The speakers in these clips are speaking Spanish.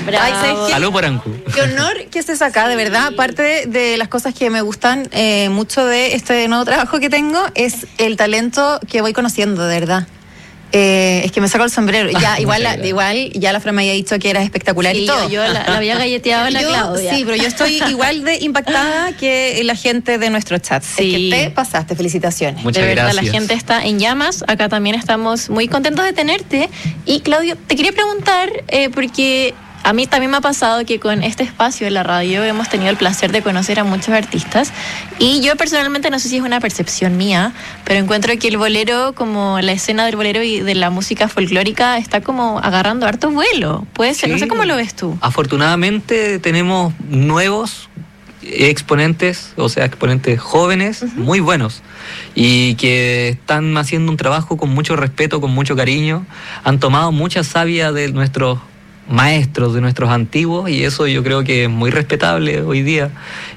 Ay, ¿sabes qué? Salud por Ancu. Qué honor que estés acá, de verdad. Parte de las cosas que me gustan mucho de este nuevo trabajo que tengo es el talento que voy conociendo, de verdad. Es que me saco el sombrero. Ya, igual ya la Fran me había dicho que era espectacular y todo. Yo la había galleteado a la Claudia. Sí, pero yo estoy igual de impactada que la gente de nuestro chat. Sí. Es que te pasaste, felicitaciones. Muchas de verdad, gracias. la gente está en llamas. Acá también estamos muy contentos de tenerte. Y Claudio, te quería preguntar, porque a mí también me ha pasado que con este espacio de la radio hemos tenido el placer de conocer a muchos artistas, y yo personalmente, no sé si es una percepción mía, pero encuentro que el bolero, como la escena del bolero y de la música folclórica, está como agarrando harto vuelo. Puede ser, no sé cómo lo ves tú. Afortunadamente tenemos nuevos exponentes, o sea, exponentes jóvenes, muy buenos, y que están haciendo un trabajo con mucho respeto, con mucho cariño. Han tomado mucha savia de nuestros maestros, de nuestros antiguos, y eso yo creo que es muy respetable hoy día,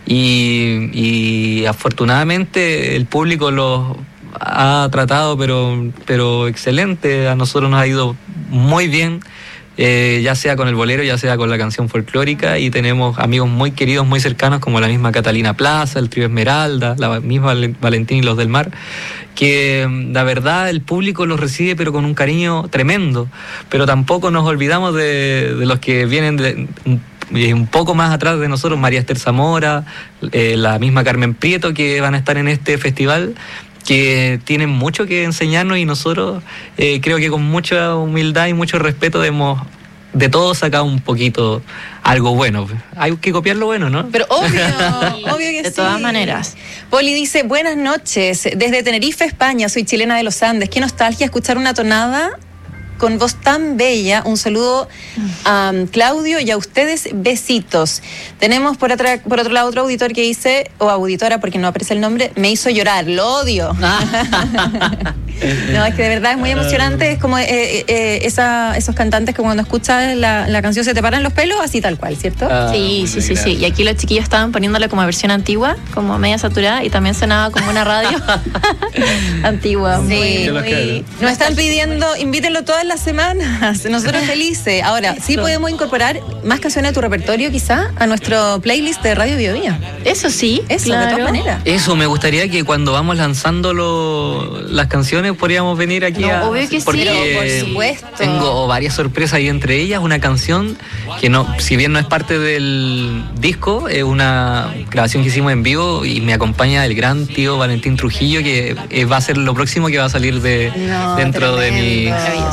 y afortunadamente el público los ha tratado pero excelente. A nosotros nos ha ido muy bien, ya sea con el bolero, ya sea con la canción folclórica, y tenemos amigos muy queridos, muy cercanos, como la misma Catalina Plaza, el Trío Esmeralda, la misma Valentín y los del Mar, que la verdad el público los recibe pero con un cariño tremendo. Pero tampoco nos olvidamos de los que vienen un poco más atrás de nosotros, María Esther Zamora, la misma Carmen Prieto, que van a estar en este festival, que tienen mucho que enseñarnos, y nosotros creo que con mucha humildad y mucho respeto hemos de todo sacado un poquito algo bueno. Hay que copiar lo bueno, ¿no? Pero obvio que sí. De todas maneras. Poli dice, buenas noches, desde Tenerife, España, soy chilena de los Andes. Qué nostalgia escuchar una tonada con voz tan bella. Un saludo a Claudio y a ustedes, besitos. Tenemos por otro lado otro auditor que dice, o auditora porque no aparece el nombre, me hizo llorar, lo odio. No, es que de verdad es muy emocionante. Es como esos cantantes que cuando escuchas la canción se te paran los pelos, así tal cual, ¿cierto? Sí. Y aquí los chiquillos estaban poniéndole como versión antigua, como media saturada, y también sonaba como una radio antigua. Sí, nos están pidiendo, invítenlo todas las semanas. Nosotros felices. Ahora, sí podemos incorporar más canciones de tu repertorio, quizá, a nuestro playlist de Radio Bio Bio. Eso sí, Eso, claro. de todas maneras. Eso, me gustaría que cuando vamos lanzando las canciones podríamos venir aquí obvio que sí, porque por supuesto. tengo varias sorpresas, y entre ellas una canción que no, si bien no es parte del disco, es una grabación que hicimos en vivo, y me acompaña el gran tío Valentín Trujillo, que va a ser lo próximo que va a salir dentro de mi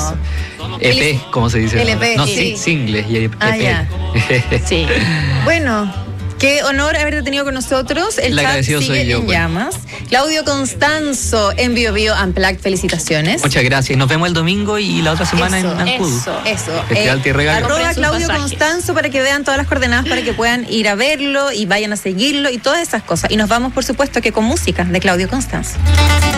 EP, ¿cómo se dice? LP, no, sí. Singles y EP. Ya. Sí. Bueno, qué honor haberte tenido con nosotros. El chat agradecido sigue soy yo, en llamas. Claudio Constanzo en Bio Bio Unplugged, felicitaciones. Muchas gracias. Nos vemos el domingo y la otra semana en Ancud. Eso. Festival Tierra Gallo. Arroba Claudio Constanzo para que vean todas las coordenadas, para que puedan ir a verlo y vayan a seguirlo y todas esas cosas. Y nos vamos, por supuesto, que con música de Claudio Constanzo.